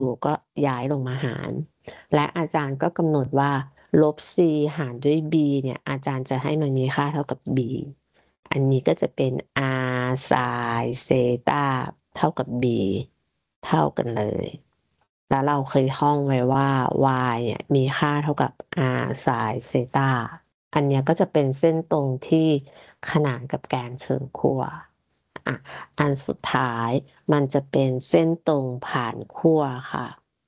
ก็ย้ายลงมาหาร และอาจารย์ก็กำหนดว่าลบ c หารด้วย b เนี่ยอาจารย์จะให้มันมีค่าเท่ากับ b อันนี้ก็จะเป็น r sin เซตาเท่ากับ b เท่ากันเลย แล้วเราเคยท่องไว้ว่า y เนี่ยมีค่าเท่ากับ r sin เซตาอันเนี้ยก็จะเป็นเส้นตรงที่ขนานกับแกนเชิงขั้วอันสุดท้ายมันจะเป็นเส้นตรงผ่านขั้วค่ะ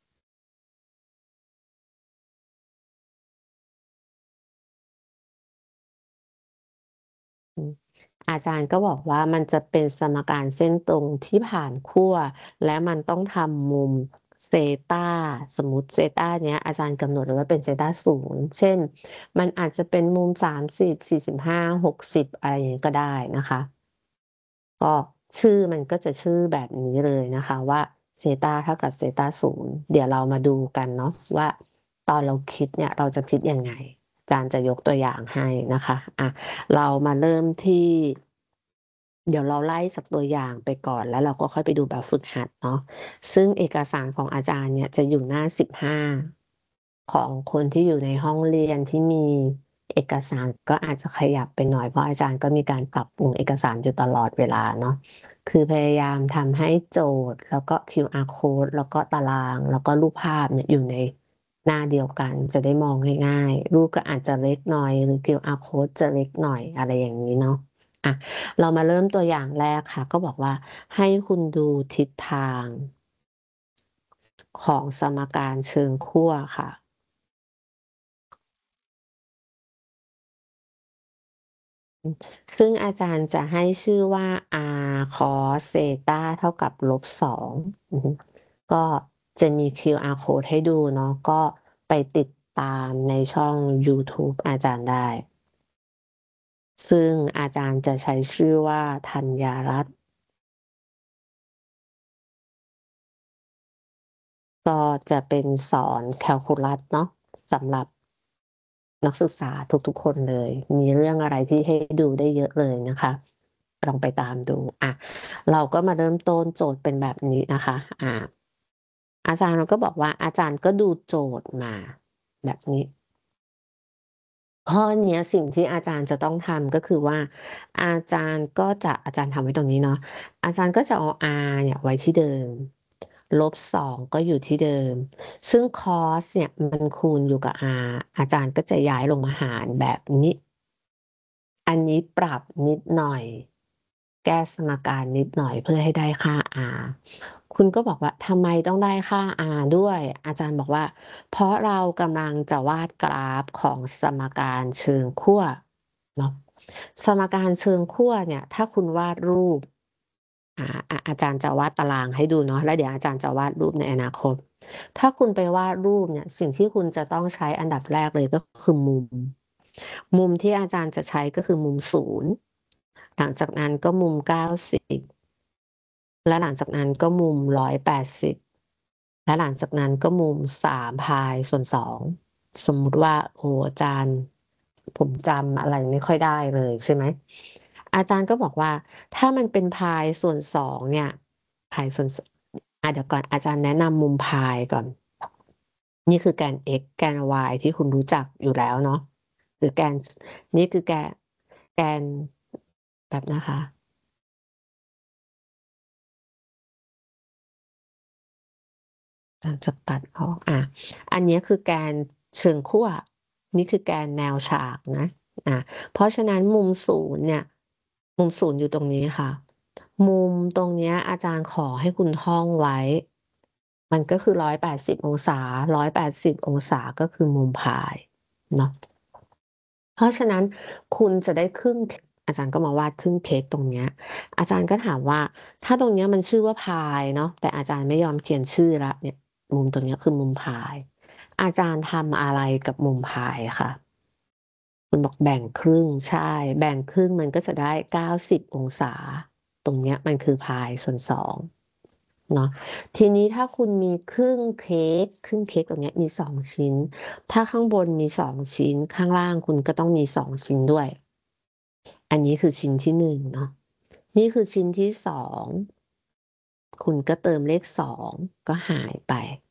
อาจารย์ก็บอกว่ามันจะเป็นสมการเส้นตรงที่ผ่านขั้วและมันต้องทำมุมเซตาสมมุติเซตาเนี้ยอาจารย์กำหนดไว้ว่าเป็นเซตา0เช่นมันอาจจะเป็นมุม30 45 60อะไรอย่างนี้ก็ได้นะคะก็ชื่อมันก็จะชื่อแบบนี้เลยนะคะว่าเซตาเท่ากับเซตา0เดี๋ยวเรามาดูกันเนาะว่าตอนเราคิดเนี่ยเราจะคิดยังไงอาจารย์จะยกตัวอย่างให้นะคะเรามาเริ่มที่เดี๋ยวเราไล่จากตัวอย่างไปก่อนแล้วเราก็ค่อยไปดูแบบฝึกหัดเนาะซึ่งเอกสารของอาจารย์เนี่ยจะอยู่หน้า15ของคนที่อยู่ในห้องเรียนที่มีเอกสารก็อาจจะขยับไปหน่อยเพราะอาจารย์ก็มีการปรับปรุงเอกสารอยู่ตลอดเวลาเนาะคือพยายามทำให้โจทย์แล้วก็ QR code แล้วก็ตารางแล้วก็รูปภาพเนี่ยอยู่ในหน้าเดียวกันจะได้มองง่ายๆรูปก็อาจจะเล็กหน่อยหรือ QR code จะเล็กหน่อยอะไรอย่างนี้เนาะอ่ะ เรามาเริ่มตัวอย่างแรกค่ะก็บอกว่าให้คุณดูทิศทางของสมการเชิงขั้วค่ะซึ่งอาจารย์จะให้ชื่อว่า r cos เซตาเท่ากับ-2ก็จะมี QR code ให้ดูเนาะก็ไปติดตามในช่อง YouTube อาจารย์ได้ ซึ่งอาจารย์จะใช้ชื่อว่าธัญรัตน์ก็จะเป็นสอนแคลคูลัสเนาะสำหรับ นักศึกษาทุกๆคนเลย มีเรื่องอะไรที่ให้ดูได้เยอะเลยนะคะ ลองไปตามดูเราก็มาเริ่มต้นโจทย์เป็นแบบนี้นะคะอาจารย์ก็บอกว่าอาจารย์ก็ดูโจทย์มาแบบนี้ข้อเนี้ยสิ่งที่อาจารย์จะต้องทำก็คือว่าอาจารย์ทำไว้ตรงนี้เนาะอาจารย์ก็จะเอา r เนี่ยไว้ที่เดิม-2ก็อยู่ที่เดิมซึ่ง cos เนี่ยมันคูณอยู่กับ r อาจารย์ก็จะย้ายลงมาหารแบบนี้อันนี้ปรับนิดหน่อยแก้สมการนิดหน่อยเพื่อให้ได้ค่า r คุณก็บอกว่าทำไมต้องได้ค่า r ด้วยอาจารย์บอกว่าเพราะเรากำลังจะวาดกราฟของสมการเชิงขั้วเนาะสมการเชิงขั้วเนี่ยถ้าคุณวาดรูปอาจารย์จะวาดตารางให้ดูเนาะแล้วเดี๋ยวอาจารย์จะวาดรูปในอนาคตถ้าคุณไปวาดรูปเนี่ยสิ่งที่คุณจะต้องใช้อันดับแรกเลยก็คือมุมที่อาจารย์จะใช้ก็คือมุม0หลังจากนั้นก็มุม90และหลังจากนั้นก็มุม180และหลังจากนั้นก็มุม3พายส่วน2สมมุติว่าโอ้อาจารย์ผมจำอะไรไม่ค่อยได้เลยใช่ไหมอาจารย์ก็บอกว่าถ้ามันเป็นพายส่วน2เนี่ยพายส่วนเดี๋ยวก่อนอาจารย์แนะนำมุมพายก่อนนี่คือแกน x แกน y ที่คุณรู้จักอยู่แล้วเนาะหรือนี่คือแกนแบบนะคะอาจารย์จะตัดออกอันนี้คือแกนเชิงขั้วนี่คือแกนแนวฉากนะเพราะฉะนั้นมุมศูนย์เนี่ยมุมศูนย์อยู่ตรงนี้ค่ะมุมตรงเนี้ยอาจารย์ขอให้คุณท่องไว้มันก็คือ180องศา180องศาก็คือมุมพายเนาะ เพราะฉะนั้นคุณจะได้ครึ่งอาจารย์ก็มาวาดครึ่งเค้กตรงเนี้ยอาจารย์ก็ถามว่าถ้าตรงเนี้ยมันชื่อว่าพายเนาะแต่อาจารย์ไม่ยอมเขียนชื่อละเนี่ยมุมตรงเนี้ยคือมุมพายอาจารย์ทำอะไรกับมุมพายคะคุณบอกแบ่งครึ่งใช่แบ่งครึ่งมันก็จะได้90องศาตรงเนี้ยมันคือพายส่วน2เนาะทีนี้ถ้าคุณมีครึ่งเค้กตรงเนี้ยมี2ชิ้นถ้าข้างบนมี2ชิ้นข้างล่างคุณก็ต้องมี2ชิ้นด้วยอันนี้คือชิ้นที่1เนาะนี่คือชิ้นที่2คุณก็เติมเลข2ก็หายไป